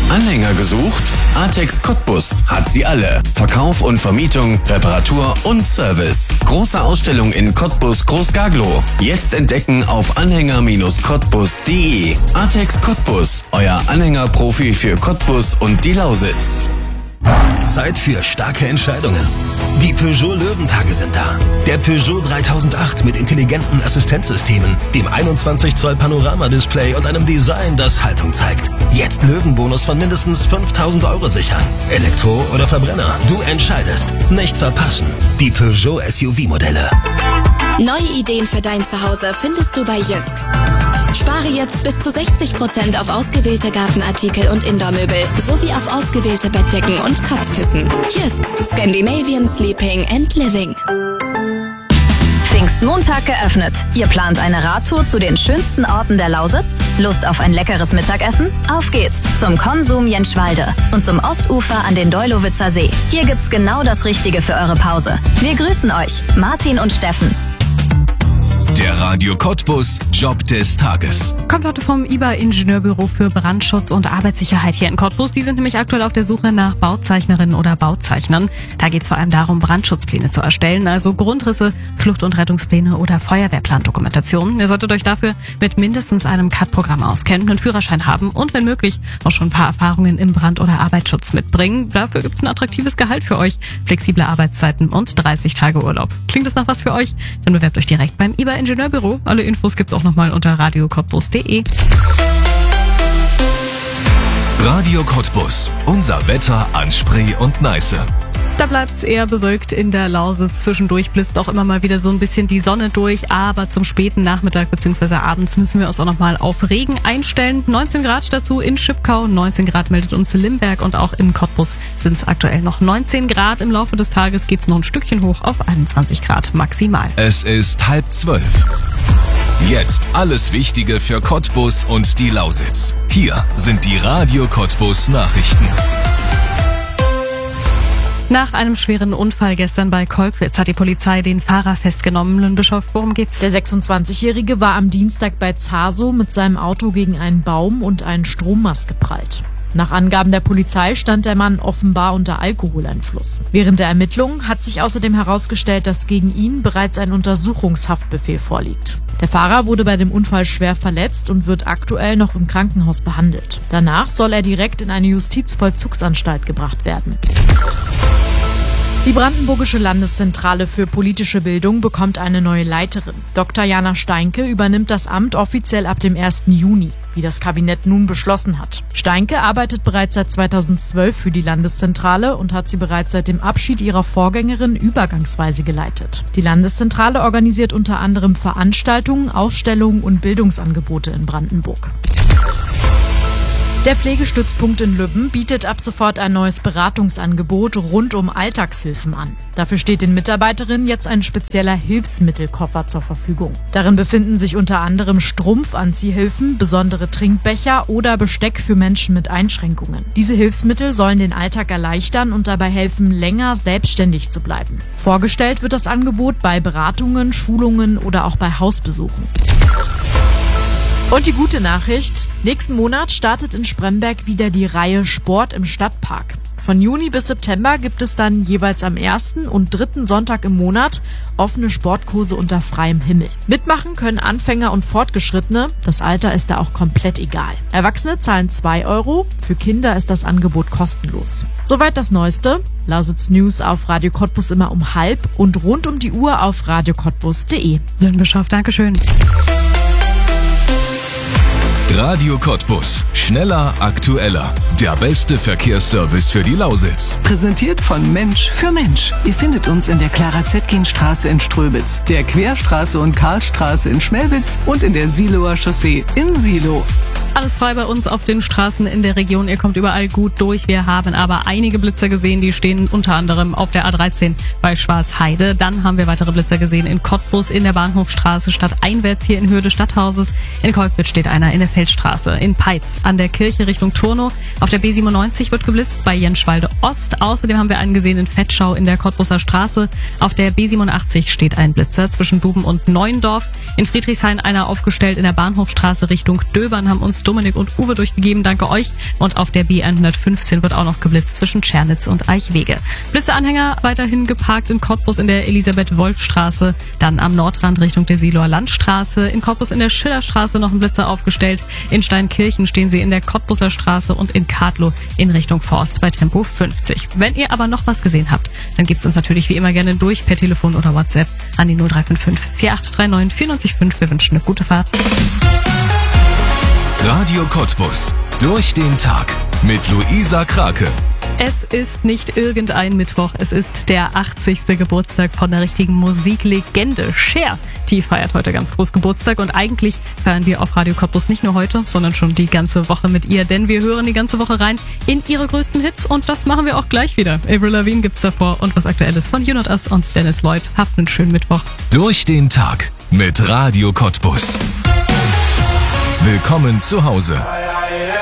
Anhänger gesucht? Artex Cottbus hat sie alle. Verkauf und Vermietung, Reparatur und Service. Große Ausstellung in Cottbus Groß-Gaglow. Jetzt entdecken auf anhänger-cottbus.de. Artex Cottbus, euer Anhängerprofi für Cottbus und die Lausitz. Zeit für starke Entscheidungen. Die Peugeot Löwentage sind da. Der Peugeot 3008 mit intelligenten Assistenzsystemen, dem 21 Zoll Panoramadisplay und einem Design, das Haltung zeigt. Jetzt Löwenbonus von mindestens 5.000 € sichern. Elektro oder Verbrenner, du entscheidest. Nicht verpassen. Die Peugeot SUV-Modelle. Neue Ideen für dein Zuhause findest du bei Jysk. Spare jetzt bis zu 60% auf ausgewählte Gartenartikel und Indoormöbel sowie auf ausgewählte Bettdecken und Kopfkissen. Jysk, Scandinavian Sleeping and Living. Pfingstmontag geöffnet. Ihr plant eine Radtour zu den schönsten Orten der Lausitz? Lust auf ein leckeres Mittagessen? Auf geht's zum Konsum Jenschwalde und zum Ostufer an den Deulowitzer See. Hier gibt's genau das Richtige für eure Pause. Wir grüßen euch, Martin und Steffen. Der Radio Cottbus Job des Tages. Kommt heute vom IBA Ingenieurbüro für Brandschutz und Arbeitssicherheit hier in Cottbus. Die sind nämlich aktuell auf der Suche nach Bauzeichnerinnen oder Bauzeichnern. Da geht es vor allem darum, Brandschutzpläne zu erstellen, also Grundrisse, Flucht- und Rettungspläne oder Feuerwehrplandokumentationen. Ihr solltet euch dafür mit mindestens einem CAD-Programm auskennen, einen Führerschein haben und wenn möglich auch schon ein paar Erfahrungen im Brand- oder Arbeitsschutz mitbringen. Dafür gibt es ein attraktives Gehalt für euch, flexible Arbeitszeiten und 30 Tage Urlaub. Klingt das nach was für euch? Dann bewerbt euch direkt beim IBA Ingenieurbüro. Alle Infos gibt's auch nochmal unter radiocottbus.de. Radio Cottbus. Unser Wetter an Spree und Neiße. Da bleibt's eher bewölkt in der Lausitz. Zwischendurch blitzt auch immer mal wieder so ein bisschen die Sonne durch. Aber zum späten Nachmittag bzw. abends müssen wir uns auch nochmal auf Regen einstellen. 19 Grad dazu in Schipkau. 19 Grad meldet uns Limberg. Und auch in Cottbus sind es aktuell noch 19 Grad. Im Laufe des Tages geht's noch ein Stückchen hoch auf 21 Grad maximal. Es ist 11:30. Jetzt alles Wichtige für Cottbus und die Lausitz. Hier sind die Radio Cottbus Nachrichten. Nach einem schweren Unfall gestern bei Kolkwitz hat die Polizei den Fahrer festgenommen. Lünnbischof, worum geht's? Der 26-Jährige war am Dienstag bei Zaso mit seinem Auto gegen einen Baum und einen Strommast geprallt. Nach Angaben der Polizei stand der Mann offenbar unter Alkoholeinfluss. Während der Ermittlungen hat sich außerdem herausgestellt, dass gegen ihn bereits ein Untersuchungshaftbefehl vorliegt. Der Fahrer wurde bei dem Unfall schwer verletzt und wird aktuell noch im Krankenhaus behandelt. Danach soll er direkt in eine Justizvollzugsanstalt gebracht werden. Die Brandenburgische Landeszentrale für politische Bildung bekommt eine neue Leiterin. Dr. Jana Steinke übernimmt das Amt offiziell ab dem 1. Juni, wie das Kabinett nun beschlossen hat. Steinke arbeitet bereits seit 2012 für die Landeszentrale und hat sie bereits seit dem Abschied ihrer Vorgängerin übergangsweise geleitet. Die Landeszentrale organisiert unter anderem Veranstaltungen, Ausstellungen und Bildungsangebote in Brandenburg. Der Pflegestützpunkt in Lübben bietet ab sofort ein neues Beratungsangebot rund um Alltagshilfen an. Dafür steht den Mitarbeiterinnen jetzt ein spezieller Hilfsmittelkoffer zur Verfügung. Darin befinden sich unter anderem Strumpfanziehhilfen, besondere Trinkbecher oder Besteck für Menschen mit Einschränkungen. Diese Hilfsmittel sollen den Alltag erleichtern und dabei helfen, länger selbstständig zu bleiben. Vorgestellt wird das Angebot bei Beratungen, Schulungen oder auch bei Hausbesuchen. Und die gute Nachricht: Nächsten Monat startet in Spremberg wieder die Reihe Sport im Stadtpark. Von Juni bis September gibt es dann jeweils am 1. und 3. Sonntag im Monat offene Sportkurse unter freiem Himmel. Mitmachen können Anfänger und Fortgeschrittene. Das Alter ist da auch komplett egal. Erwachsene zahlen 2 €. Für Kinder ist das Angebot kostenlos. Soweit das Neueste. Lausitz News auf Radio Cottbus immer um 12:30 und rund um die Uhr auf radiocottbus.de. Lünnbischof, Dankeschön. Radio Cottbus. Schneller, aktueller. Der beste Verkehrsservice für die Lausitz. Präsentiert von Mensch für Mensch. Ihr findet uns in der Clara-Zetkin-Straße in Ströbitz, der Querstraße und Karlstraße in Schmelwitz und in der Siloer Chaussee in Silo. Alles frei bei uns auf den Straßen in der Region. Ihr kommt überall gut durch. Wir haben aber einige Blitzer gesehen, die stehen unter anderem auf der A13 bei Schwarzheide. Dann haben wir weitere Blitzer gesehen in Cottbus, in der Bahnhofstraße stadteinwärts hier in Höhe des Stadthauses. In Kolkwitz steht einer in der Feldstraße. In Peitz an der Kirche Richtung Turnow. Auf der B97 wird geblitzt bei Jenschwalde Ost. Außerdem haben wir einen gesehen in Vetschau in der Cottbuser Straße. Auf der B87 steht ein Blitzer zwischen Duben und Neuendorf. In Friedrichshain einer aufgestellt in der Bahnhofstraße Richtung Döbern, haben uns uns Dominik und Uwe durchgegeben. Danke euch. Und auf der B115 wird auch noch geblitzt zwischen Tschernitz und Eichwege. Blitzeanhänger weiterhin geparkt in Cottbus in der Elisabeth-Wolf-Straße, dann am Nordrand Richtung der Siloer Landstraße, in Cottbus in der Schillerstraße noch ein Blitzer aufgestellt, in Steinkirchen stehen sie in der Cottbuser Straße und in Kadlow in Richtung Forst bei Tempo 50. Wenn ihr aber noch was gesehen habt, dann gibt's uns natürlich wie immer gerne durch per Telefon oder WhatsApp an die 0355 4839 945. Wir wünschen eine gute Fahrt. Radio Cottbus. Durch den Tag mit Luisa Krake. Es ist nicht irgendein Mittwoch, es ist der 80. Geburtstag von der richtigen Musiklegende Cher. Die feiert heute ganz groß Geburtstag und eigentlich feiern wir auf Radio Cottbus nicht nur heute, sondern schon die ganze Woche mit ihr, denn wir hören die ganze Woche rein in ihre größten Hits und das machen wir auch gleich wieder. Avril Lavigne gibt's davor und was Aktuelles von You Not Us und Dennis Lloyd. Habt einen schönen Mittwoch. Durch den Tag mit Radio Cottbus. Willkommen zu Hause.